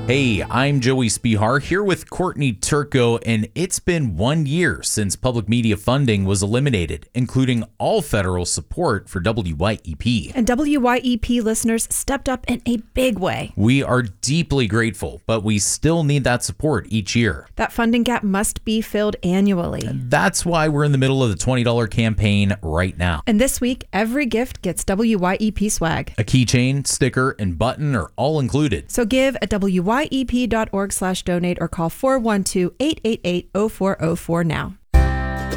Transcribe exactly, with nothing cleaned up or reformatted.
Hey, I'm Joey Spihar here with Courtney Turco, and it's been one year since public media funding was eliminated, including all federal support for W Y E P. And W Y E P listeners stepped up in a big way. We are deeply grateful, but we still need that support each year. That funding gap must be filled annually. And that's why we're in the middle of the twenty dollars campaign right now. And this week, every gift gets W Y E P swag. A keychain, sticker, and button are all included. So give at W Y E P dot org slash donate or call four one two, eight eight eight, zero four zero four now.